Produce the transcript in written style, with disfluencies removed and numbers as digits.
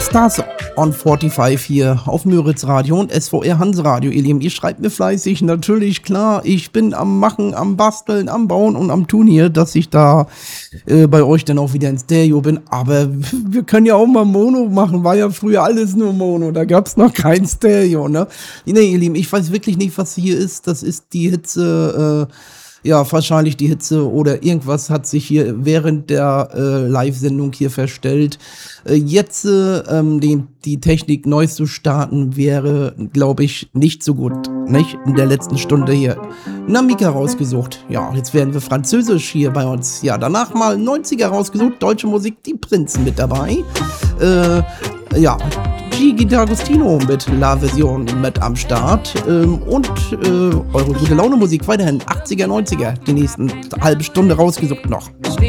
Stars on 45 hier auf Müritz Radio und SVR Hanseradio, ihr Lieben. Ihr schreibt mir fleißig, natürlich, klar, ich bin am Machen, am Basteln, am Bauen und am Tun hier, dass ich da bei euch dann auch wieder in Stereo bin. Aber wir können ja auch mal Mono machen, war ja früher alles nur Mono, da gab's noch kein Stereo, ne? Nee, ihr Lieben, ich weiß wirklich nicht, was hier ist. Das ist die Hitze, ja, wahrscheinlich die Hitze oder irgendwas hat sich hier während der Live-Sendung hier verstellt. Jetzt die Technik neu zu starten wäre, glaube ich, nicht so gut. Nicht? In der letzten Stunde hier Namika rausgesucht. Ja, jetzt werden wir Französisch hier bei uns. Ja, danach mal 90er rausgesucht. Deutsche Musik, die Prinzen mit dabei. Ja, Gigi D'Agostino mit La-Version mit am Start. Und eure gute Laune Musik weiterhin 80er, 90er. Die nächsten halbe Stunde rausgesucht noch.